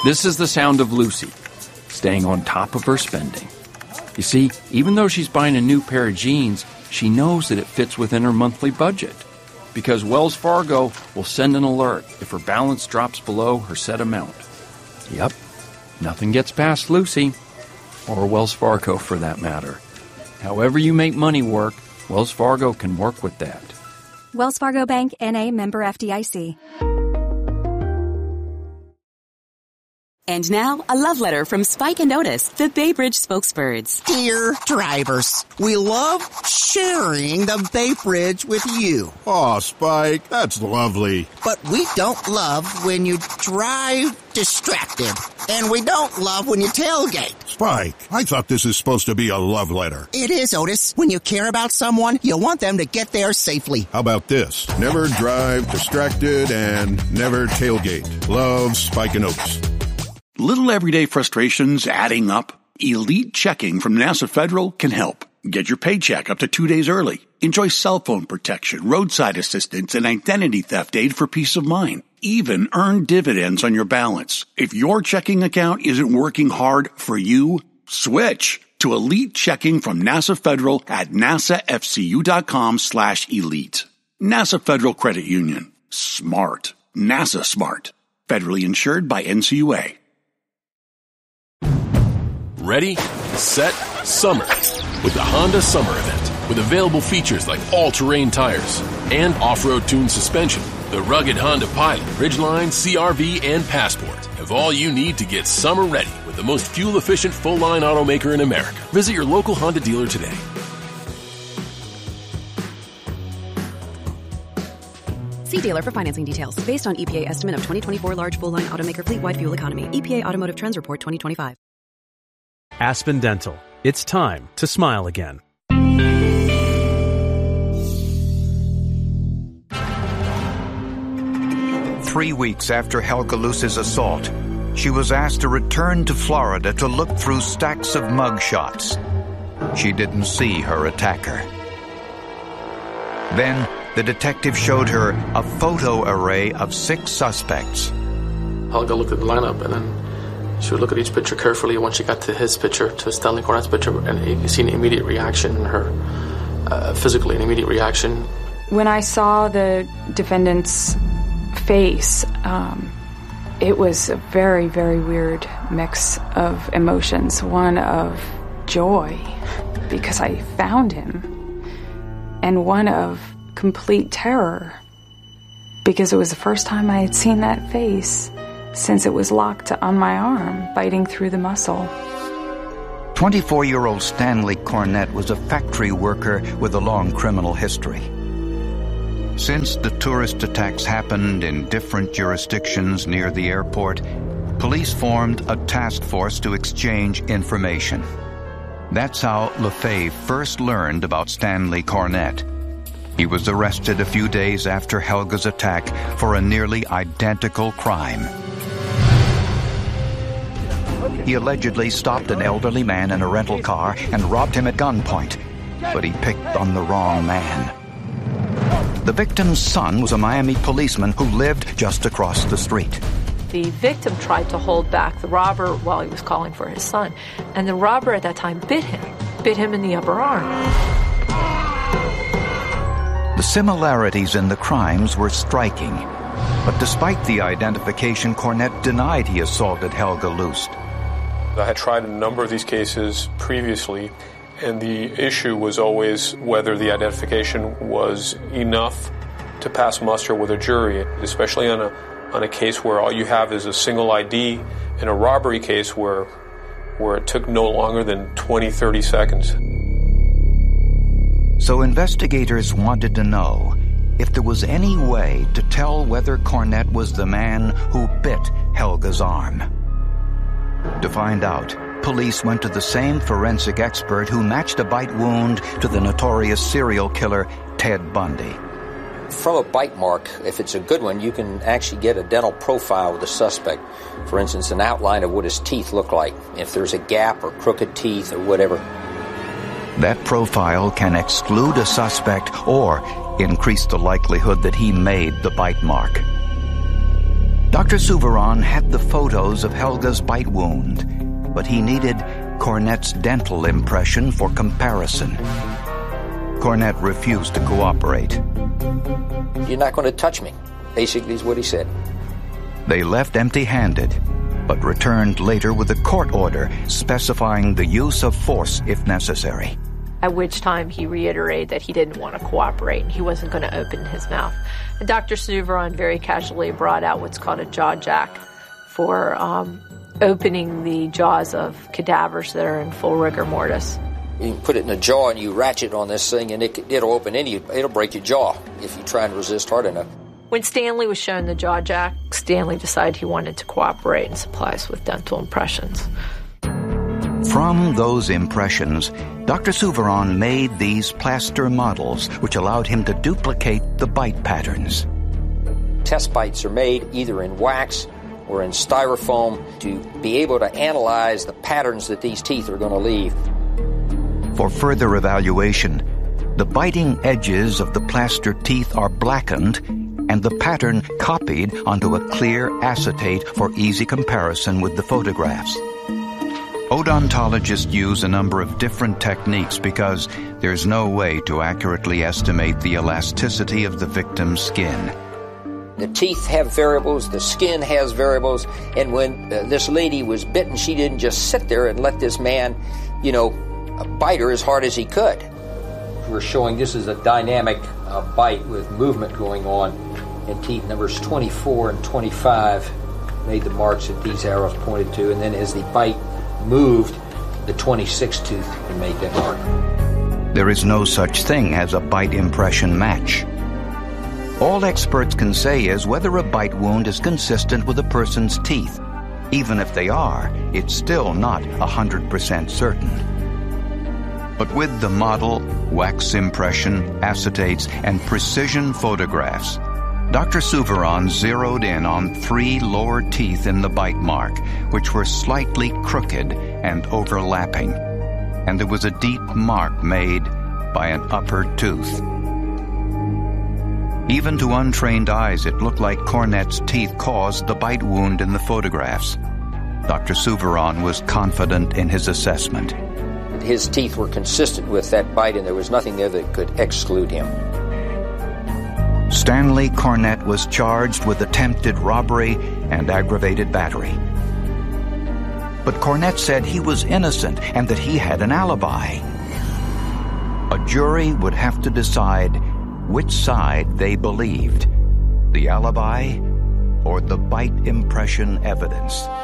This is the sound of Lucy, staying on top of her spending. You see, even though she's buying a new pair of jeans, she knows that it fits within her monthly budget, because Wells Fargo will send an alert if her balance drops below her set amount. Yep, nothing gets past Lucy, or Wells Fargo for that matter. However you make money work, Wells Fargo can work with that. Wells Fargo Bank, N.A., member FDIC. And now, a love letter from Spike and Otis, the Bay Bridge spokesbirds. Dear drivers, we love sharing the Bay Bridge with you. Aw, Spike, that's lovely. But we don't love when you drive distracted. And we don't love when you tailgate. Spike, I thought this is supposed to be a love letter. It is, Otis. When you care about someone, you want them to get there safely. How about this? Never drive distracted and never tailgate. Love, Spike and Otis. Little everyday frustrations adding up? Elite Checking from NASA Federal can help. Get your paycheck up to 2 days early. Enjoy cell phone protection, roadside assistance, and identity theft aid for peace of mind. Even earn dividends on your balance. If your checking account isn't working hard for you, switch to Elite Checking from NASA Federal at nasafcu.com/elite. NASA Federal Credit Union. Smart. NASA smart. Federally insured by NCUA. Ready, set, summer. With the Honda Summer Event. With available features like all-terrain tires and off-road tuned suspension, the rugged Honda Pilot, Ridgeline, CR-V, and Passport have all you need to get summer ready with the most fuel-efficient full-line automaker in America. Visit your local Honda dealer today. See dealer for financing details. Based on EPA estimate of 2024 large full-line automaker fleet-wide fuel economy. EPA Automotive Trends Report 2025. Aspen Dental. It's time to smile again. Three weeks after Helga Luce's assault, she was asked to return to Florida to look through stacks of mugshots. She didn't see her attacker. Then, the detective showed her a photo array of 6 suspects. Helga looked at the lineup, and then she would look at each picture carefully. Once she got to his picture, to Stanley Cornett's picture, and you see an immediate reaction in her, physically an immediate reaction. When I saw the defendant's face, it was a very, very weird mix of emotions. One of joy, because I found him, and one of complete terror, because it was the first time I had seen that face since it was locked on my arm, biting through the muscle. 24-year-old Stanley Cornett was a factory worker with a long criminal history. Since the tourist attacks happened in different jurisdictions near the airport, police formed a task force to exchange information. That's how LaFave first learned about Stanley Cornett. He was arrested a few days after Helga's attack for a nearly identical crime. He allegedly stopped an elderly man in a rental car and robbed him at gunpoint, but he picked on the wrong man. The victim's son was a Miami policeman who lived just across the street. The victim tried to hold back the robber while he was calling for his son, and the robber at that time bit him in the upper arm. The similarities in the crimes were striking, but despite the identification, Cornett denied he assaulted Helga Luce. I had tried a number of these cases previously, and the issue was always whether the identification was enough to pass muster with a jury, especially on a case where all you have is a single ID, in a robbery case where it took no longer than 20, 30 seconds. So investigators wanted to know if there was any way to tell whether Cornett was the man who bit Helga's arm. To find out, police went to the same forensic expert who matched a bite wound to the notorious serial killer Ted Bundy. From a bite mark, if it's a good one, you can actually get a dental profile of the suspect. For instance, an outline of what his teeth look like, if there's a gap or crooked teeth or whatever. That profile can exclude a suspect or increase the likelihood that he made the bite mark. Dr. Souviron had the photos of Helga's bite wound, but he needed Cornett's dental impression for comparison. Cornett refused to cooperate. You're not going to touch me, basically is what he said. They left empty-handed, but returned later with a court order specifying the use of force if necessary. At which time he reiterated that he didn't want to cooperate and he wasn't going to open his mouth. And Dr. Souviron very casually brought out what's called a jaw jack for opening the jaws of cadavers that are in full rigor mortis. You can put it in the jaw and you ratchet on this thing and it'll open it'll break your jaw if you try and resist hard enough. When Stanley was shown the jaw jack, Stanley decided he wanted to cooperate and supply us with dental impressions. From those impressions, Dr. Souviron made these plaster models which allowed him to duplicate the bite patterns. Test bites are made either in wax or in styrofoam to be able to analyze the patterns that these teeth are going to leave. For further evaluation, the biting edges of the plaster teeth are blackened and the pattern copied onto a clear acetate for easy comparison with the photographs. Odontologists use a number of different techniques because there's no way to accurately estimate the elasticity of the victim's skin. The teeth have variables, the skin has variables, and when this lady was bitten, she didn't just sit there and let this man, bite her as hard as he could. We're showing this is a dynamic bite with movement going on, and teeth numbers 24 and 25 made the marks that these arrows pointed to, and then as the bite moved, the 26th tooth and made that mark. There is no such thing as a bite impression match. All experts can say is whether a bite wound is consistent with a person's teeth. Even if they are, it's still not 100% certain. But with the model, wax impression, acetates, and precision photographs, Dr. Souviron zeroed in on 3 lower teeth in the bite mark, which were slightly crooked and overlapping, and there was a deep mark made by an upper tooth. Even to untrained eyes, it looked like Cornett's teeth caused the bite wound in the photographs. Dr. Souviron was confident in his assessment. His teeth were consistent with that bite, and there was nothing there that could exclude him. Stanley Cornett was charged with attempted robbery and aggravated battery. But Cornett said he was innocent and that he had an alibi. A jury would have to decide which side they believed, the alibi or the bite impression evidence.